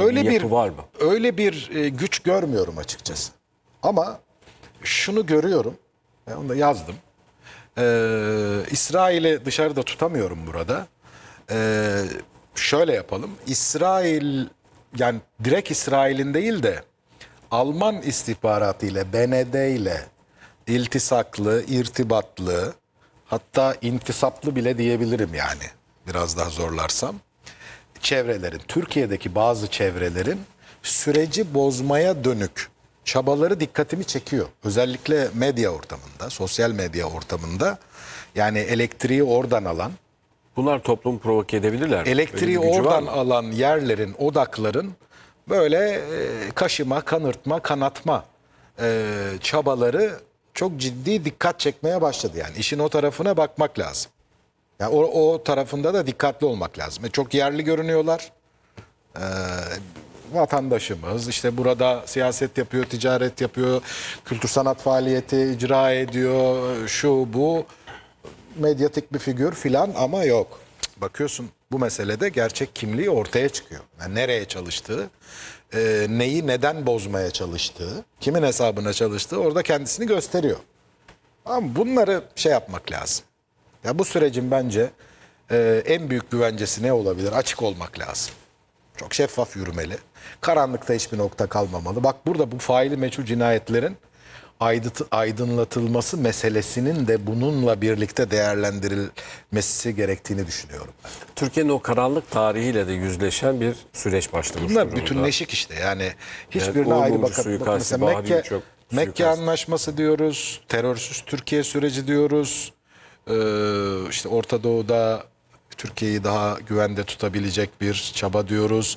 öyle bir yapı bir var mı? öyle bir güç görmüyorum açıkçası. Ama şunu görüyorum. Onu da yazdım. İsrail'i dışarıda tutamıyorum burada. Şöyle yapalım. İsrail, yani direkt İsrail'in değil de Alman istihbaratı ile, BND ile iltisaklı, irtibatlı, hatta intisaplı bile diyebilirim yani. Biraz daha zorlarsam. Çevrelerin, Türkiye'deki bazı çevrelerin süreci bozmaya dönük çabaları dikkatimi çekiyor. Özellikle medya ortamında, sosyal medya ortamında, yani elektriği oradan alan, Bunlar toplumu provoke edebilirler. elektriği Öyle bir gücü var oradan mı? alan yerlerin, odakların böyle kaşıma, kanırtma, kanatma çabaları çok ciddi dikkat çekmeye başladı. Yani işin o tarafına bakmak lazım. Yani o tarafında da dikkatli olmak lazım. Çok yerli görünüyorlar. Vatandaşımız işte burada siyaset yapıyor, ticaret yapıyor, kültür sanat faaliyeti icra ediyor, şu bu, medyatik bir figür filan, ama yok. Bakıyorsun bu meselede gerçek kimliği ortaya çıkıyor. Yani nereye çalıştığı, neyi neden bozmaya çalıştığı, kimin hesabına çalıştığı orada kendisini gösteriyor. Ama bunları şey yapmak lazım. Ya bu sürecin bence en büyük güvencesi ne olabilir? Açık olmak lazım. Çok şeffaf yürümeli. Karanlıkta hiçbir nokta kalmamalı. Bak burada bu faili meçhul cinayetlerin aydınlatılması meselesinin de bununla birlikte değerlendirilmesi gerektiğini düşünüyorum ben. Türkiye'nin o karanlık tarihiyle de yüzleşen bir süreç başlamış Bunlar durumda. bütünleşik işte. Yani hiçbirine Uğur ayrı Mumcu bakıp suikastı, mesela Bahriyeli Öçok Mekke suikastı. Anlaşması diyoruz, terörsüz Türkiye süreci diyoruz. İşte Orta Doğu'da Türkiye'yi daha güvende tutabilecek bir çaba diyoruz.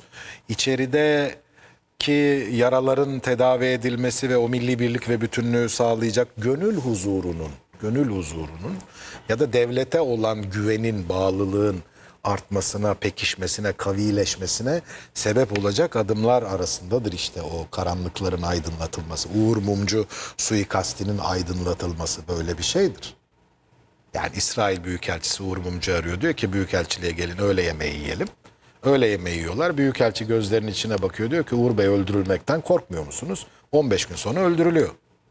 İçerideki yaraların tedavi edilmesi ve o milli birlik ve bütünlüğü sağlayacak gönül huzurunun ya da devlete olan güvenin, bağlılığın artmasına, pekişmesine, kavileşmesine sebep olacak adımlar arasındadır işte o karanlıkların aydınlatılması. Uğur Mumcu suikastinin aydınlatılması böyle bir şeydir. Yani İsrail Büyükelçisi Uğur Mumcu arıyor. Diyor ki Büyükelçiliğe gelin öğle yemeği yiyelim. Öğle yemeği yiyorlar. Büyükelçi gözlerinin içine bakıyor. Diyor ki Uğur Bey, öldürülmekten korkmuyor musunuz? 15 gün sonra öldürülüyor.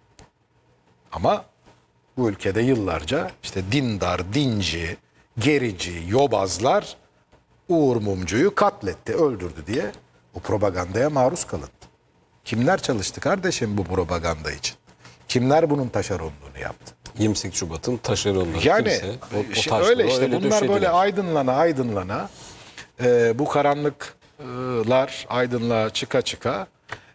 Ama bu ülkede yıllarca işte dindar, dinci, gerici, yobazlar Uğur Mumcu'yu katletti, öldürdü diye o propagandaya maruz kalındı. Kimler çalıştı kardeşim bu propaganda için? Kimler bunun taşeronluğunu yaptı? 28 Şubat'ın taşeronları Yani kimse o şimdi taşları öyle işte bunlar döşediler. böyle aydınlana bu karanlıklar aydınlığa çıka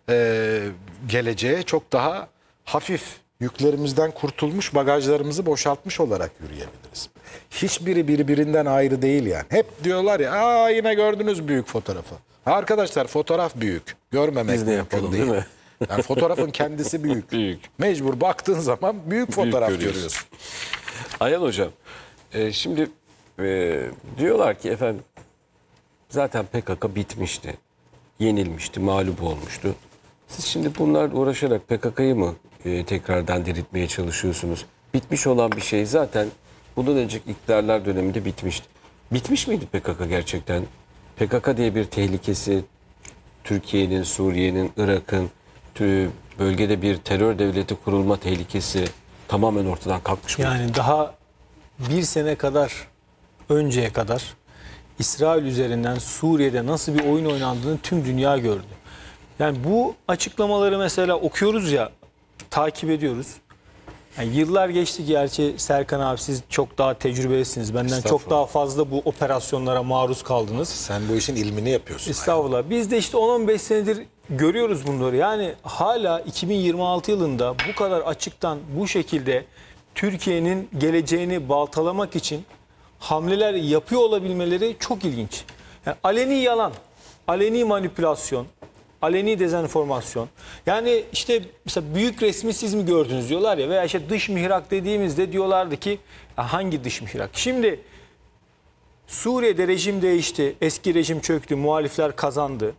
geleceğe çok daha hafif, yüklerimizden kurtulmuş, bagajlarımızı boşaltmış olarak yürüyebiliriz. Hiçbiri birbirinden ayrı değil yani. Hep diyorlar ya, yine gördünüz büyük fotoğrafı. Arkadaşlar fotoğraf büyük. Görmemek Biz ne mümkün yapalım, değil. değil mi? Yani fotoğrafın kendisi büyük. Büyük. Mecbur baktığın zaman büyük fotoğraf görüyorsun. görüyorsun. Ayhan Hocam, şimdi diyorlar ki efendim zaten PKK bitmişti, yenilmişti, mağlup olmuştu. Siz şimdi bunlar uğraşarak PKK'yı mı tekrardan diriltmeye çalışıyorsunuz? Bitmiş olan bir şey zaten bundan önceki iktidarlar döneminde bitmişti. Bitmiş miydi PKK gerçekten? PKK diye bir tehlikesi, Türkiye'nin, Suriye'nin, Irak'ın bölgede bir terör devleti kurulma tehlikesi tamamen ortadan kalkmış mı? Yani daha bir sene kadar önceye kadar İsrail üzerinden Suriye'de nasıl bir oyun oynandığını tüm dünya gördü. Yani bu açıklamaları mesela okuyoruz ya, takip ediyoruz. Yani yıllar geçti, gerçi Serkan abi siz çok daha tecrübelisiniz. Benden çok daha fazla bu operasyonlara maruz kaldınız. Sen bu işin ilmini yapıyorsun. Estağfurullah. Biz de işte 10-15 senedir görüyoruz bunları. Yani hala 2026 yılında bu kadar açıktan bu şekilde Türkiye'nin geleceğini baltalamak için hamleler yapıyor olabilmeleri çok ilginç. Yani aleni yalan, aleni manipülasyon, aleni dezenformasyon. Yani işte mesela büyük resmi siz mi gördünüz diyorlar ya, veya işte dış mihrak dediğimizde diyorlardı ki hangi dış mihrak? Şimdi Suriye'de rejim değişti, eski rejim çöktü, muhalifler kazandı.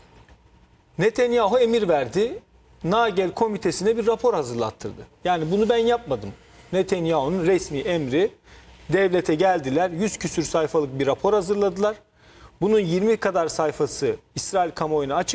Netanyahu emir verdi, Nagel komitesine bir rapor hazırlattırdı. Yani bunu ben yapmadım. Netanyahu'nun resmi emri, devlete geldiler, 100 küsür sayfalık bir rapor hazırladılar. Bunun 20 kadar sayfası İsrail kamuoyuna açık.